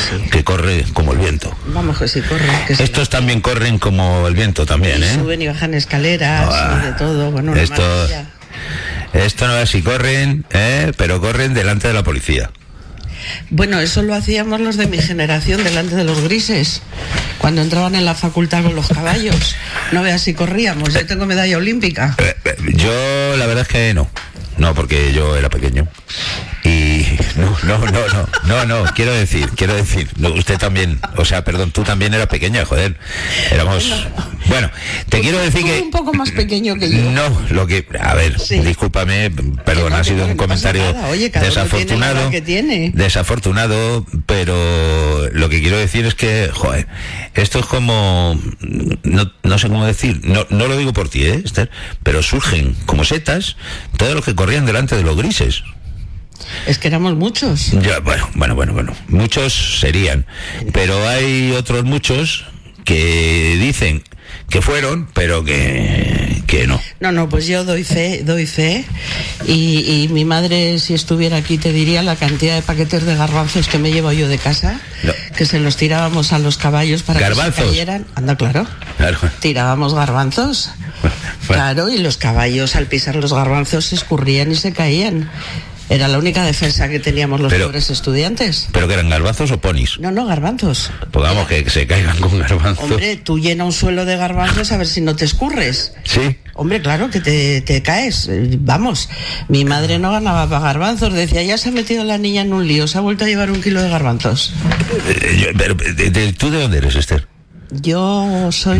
sí. Que corre como el viento. Vamos, que sí, corre. Que Estos también corren como el viento también, ¿eh? Suben y bajan escaleras y de todo. Bueno, esto no es así, corren, pero corren delante de la policía. Bueno, eso lo hacíamos los de mi generación delante de los grises, cuando entraban en la facultad con los caballos. No veas si corríamos, yo tengo medalla olímpica. Yo la verdad es que no, porque yo era pequeño. Y no, quiero decir, no, usted también, o sea, perdón, tú también eras pequeña, joder. Éramos, bueno, te quiero decir que un poco más pequeño que yo. No, a ver, sí. Discúlpame, perdón, ha sido un comentario desafortunado, desafortunado, pero lo que quiero decir es que, joder, esto es como, no sé cómo decir, no lo digo por ti, Esther, pero surgen como setas todos los que corrían delante de los grises. Es que éramos muchos. Ya, bueno, muchos serían, pero hay otros muchos que dicen que fueron, pero que no. No, pues yo doy fe, y mi madre, si estuviera aquí, te diría la cantidad de paquetes de garbanzos que me llevo yo de casa, que se los tirábamos a los caballos para ¿garbanzos? Que se cayeran. Anda, claro. Tirábamos garbanzos. Claro, y los caballos al pisar los garbanzos se escurrían y se caían. Era la única defensa que teníamos los pobres estudiantes. ¿Pero que eran garbanzos o ponis? No, garbanzos. Pongamos que se caigan con garbanzos. Hombre, tú llena un suelo de garbanzos a ver si no te escurres. Sí. Hombre, claro que te caes. Vamos, mi madre no ganaba para garbanzos. Decía, ya se ha metido la niña en un lío, se ha vuelto a llevar 1 kilo de garbanzos. ¿Tú de dónde eres, Esther? Yo soy...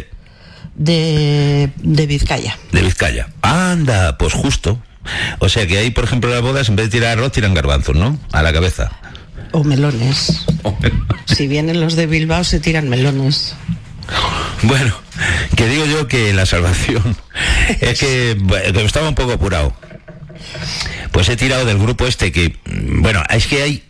De Vizcaya. De Vizcaya. Anda, pues justo. O sea que ahí, por ejemplo, en las bodas, en vez de tirar arroz, tiran garbanzos, ¿no? A la cabeza. O melones. Si vienen los de Bilbao, se tiran melones. Bueno, que digo yo que la salvación es que estaba un poco apurado. Pues he tirado del grupo este que, bueno, es que hay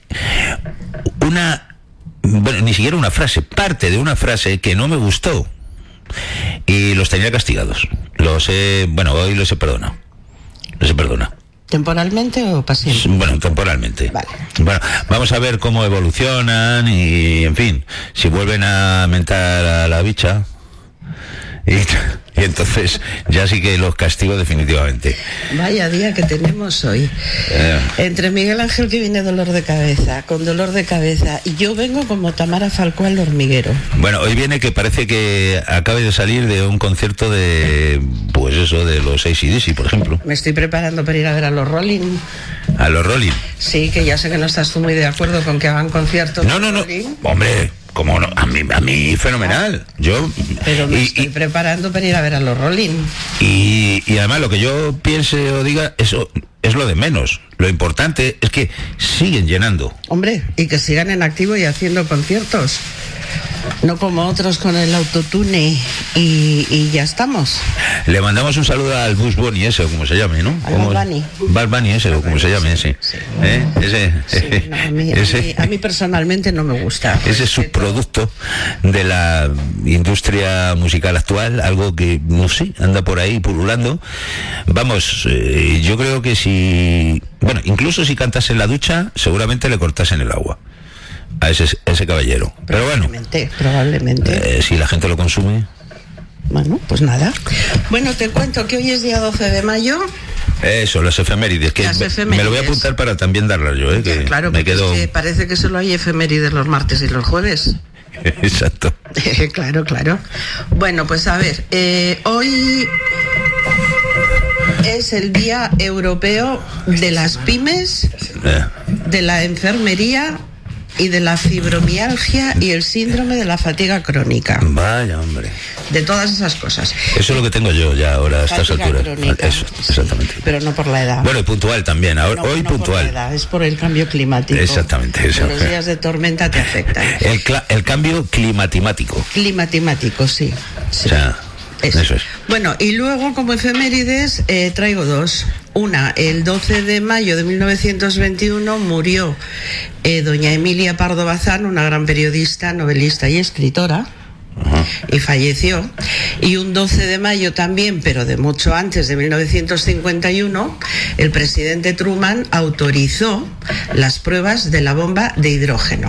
ni siquiera una frase, parte de una frase que no me gustó. Y los tenía castigados. Hoy los he perdonado. Se perdona. ¿Temporalmente o pasivo? Bueno, temporalmente. Vale. Bueno, vamos a ver cómo evolucionan y, en fin, si vuelven a mentar a la bicha. Y entonces ya sí que los castigo definitivamente. Vaya día que tenemos hoy. Entre Miguel Ángel, que viene con dolor de cabeza, y yo vengo como Tamara Falcó al hormiguero. Bueno, hoy viene que parece que acabe de salir de un concierto de los AC/DC, por ejemplo. Me estoy preparando para ir a ver a los Rolling. ¿A los Rolling? Sí, que ya sé que no estás tú muy de acuerdo con que hagan conciertos. No. Hombre, ¿cómo no? A mí fenomenal. Pero me estoy preparando para ir a ver a los Rolling. Y además lo que yo piense o diga, eso es lo de menos. Lo importante es que siguen llenando. Hombre, y que sigan en activo y haciendo conciertos. No como otros con el autotune y ya estamos. Le mandamos un saludo al Bugs Bunny ese, o como se llame, ¿no? Bad Bunny ese, o como se llame, sí. A mí personalmente no me gusta. Ese subproducto de la industria musical actual, algo que, no sé, anda por ahí pululando. Vamos, yo creo que incluso si cantase en la ducha, seguramente le cortasen el agua a ese caballero. Pero bueno, probablemente. Si la gente lo consume. Bueno, pues nada. Bueno, te cuento que hoy es día 12 de mayo. Eso, las efemérides. Me lo voy a apuntar para también darlas yo, que claro, me quedo... es que parece que solo hay efemérides los martes y los jueves. Exacto. Claro. Bueno, pues a ver, hoy es el Día Europeo de las Pymes, de la enfermería y de la fibromialgia y el síndrome de la fatiga crónica. Vaya, hombre. De todas esas cosas. Eso es lo que tengo yo ya ahora a estas alturas. Eso, exactamente. Sí, pero no por la edad. Bueno, y puntual también. Hoy puntual. Por la edad, es por el cambio climático. Exactamente. Eso. Los días de tormenta te afectan. El cambio climatimático. Climatimimático, sí. O sea, eso es. Bueno, y luego como efemérides traigo dos. Una, el 12 de mayo de 1921 murió doña Emilia Pardo Bazán, una gran periodista, novelista y escritora. Y falleció. Y un 12 de mayo también, pero de mucho antes, de 1951, el presidente Truman autorizó las pruebas de la bomba de hidrógeno.